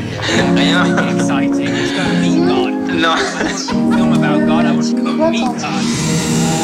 Really exciting. Let's go meet God. No. I don't want to film about God. I want to go meet God.